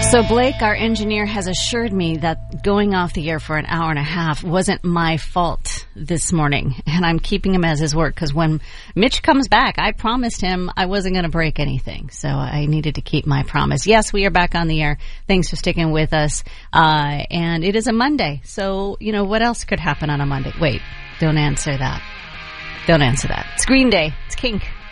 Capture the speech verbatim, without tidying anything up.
So Blake, our engineer, has assured me that going off the air for an hour and a half wasn't my fault this morning. And I'm keeping him as his word because when Mitch comes back, I promised him I wasn't going to break anything. So I needed to keep my promise. Yes, we are back on the air. Thanks for sticking with us. Uh, and it is a Monday. So, you know, what else could happen on a Monday? Wait, don't answer that. Don't answer that. It's Green Day. It's Kink.